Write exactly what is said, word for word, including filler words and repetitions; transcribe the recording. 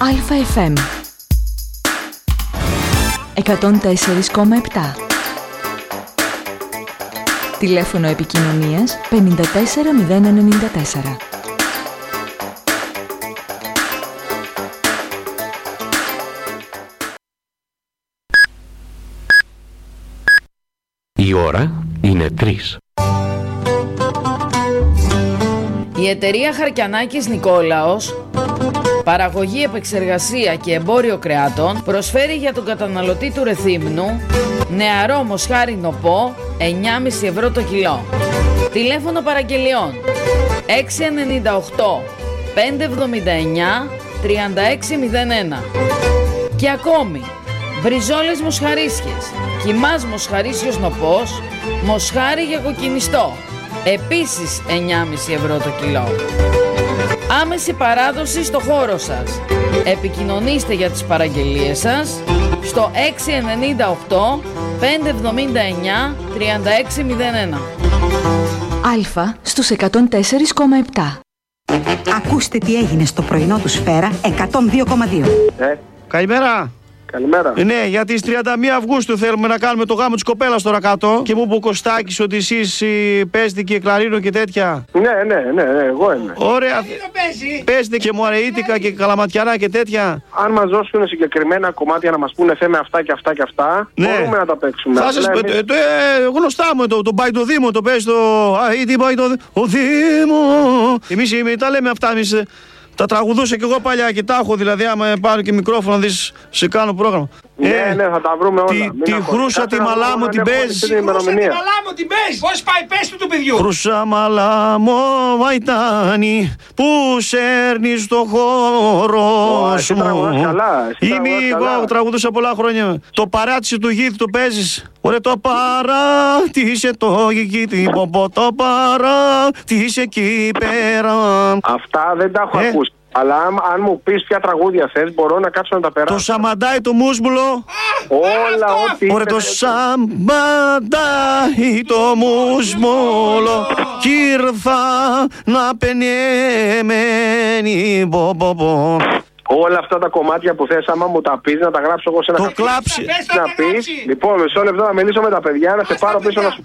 Αλφα εφ εμ εκατόν τέσσερα κόμμα επτά. Τηλέφωνο επικοινωνίας πενήντα τέσσερα μηδέν ενενήντα τέσσερα. Η ώρα είναι τρεις. Η εταιρεία Χαρκιανάκης Νικόλαος, παραγωγή, επεξεργασία και εμπόριο κρεάτων, προσφέρει για τον καταναλωτή του Ρεθύμνου νεαρό μοσχάρι νοπό εννιά κόμμα πέντε ευρώ το κιλό. Τηλέφωνο παραγγελιών έξι εννιά οκτώ πέντε εβδομήντα εννιά τριάντα έξι μηδέν ένα. Και ακόμη μπριζόλες μοσχαρίσιες, κιμάς μοσχαρίσιος νοπός, μοσχάρι για κοκκινιστό, επίσης εννιά κόμμα πέντε ευρώ το κιλό. Άμεση παράδοση στο χώρο σας. Επικοινωνήστε για τις παραγγελίες σας στο έξι εννιά οκτώ πέντε εβδομήντα εννιά τριάντα έξι μηδέν ένα. Αλφα στους εκατόν τέσσερα κόμμα επτά. Ακούστε τι έγινε στο πρωινό του Σφαίρα εκατόν δύο κόμμα δύο. Ε, Καλημέρα. καλημέρα. Ε, ναι, για τις τριάντα μία Αυγούστου θέλουμε να κάνουμε το γάμο της κοπέλας τώρα κάτω. Και μου είπε ο Κωστάκης ότι εσείς ε, παίζετε και κλαρίνο και τέτοια. Ναι, ναι, ναι, ναι, εγώ είμαι. Ωραία. Παίζετε και μουαρεΐτικα και καλαματιανά και τέτοια. Αν μας δώσουν συγκεκριμένα κομμάτια να μας πούνε θέμε αυτά και αυτά και αυτά, Ναι. μπορούμε να τα παίξουμε. Θα σας Απλά πω, εμείς- ε, το, ε, γνωστά μου το, το πάει το Δήμο, το παίζει το. Α, τι πάει το ο Δήμο. Εμείς ε, τα λέμε αυτά, εμείς ε, τα τραγουδούσα και εγώ παλιά και τα έχω, δηλαδή άμα πάρω και μικρόφωνο να δεις σε κάνω πρόγραμμα. Ναι, ναι, θα τα βρούμε όλα. Τη, Μην τη αγχώνεσαι. χρούσα Κάτσε τη να βρούμε μαλάμο αν την έχουμε παίζεις. την ημερομηνία. Μαλάμο την παίζει. Πώς πάει, πες του του παιδιού. Χρούσα μαλάμο βαϊτάνι που σέρνεις το χώρο Ω, εσύ σου. τραγουδάς καλά, εσύ Είμαι τραγουδάς εγώ, καλά. τραγουδούσα πολλά χρόνια. Το παράτησε του γήθη το παίζεις. Ωραία, το παράτησε το γήθη, πω, το παράτησε εκεί πέρα. Αυτά δεν τα έχω Ε. ακούσει. Αλλά αν, αν μου πεις ποια τραγούδια θες, μπορώ να κάτσω να τα περάσω. Το σαμαντάει το μουσμουλο. Όλα, ό,τι Ωραία, το είναι- σαμαντάει το μουσμουλο κι ήρθα να πενεμένη. Πω, πω, πω. Όλα αυτά τα κομμάτια που θες, άμα μου τα πεις, να τα γράψω εγώ σε ένα Το χαρτί. κλάψει. Πες Να να τα πεις, γράψει. λοιπόν, μισό λεπτό να μιλήσω με τα παιδιά, να σε πάρω πίσω να σου